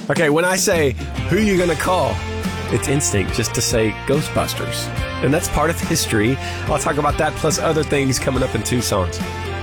Okay, when I say, who you gonna call? It's instinct just to say Ghostbusters. And that's part of history. I'll talk about that plus other things coming up in 2 songs.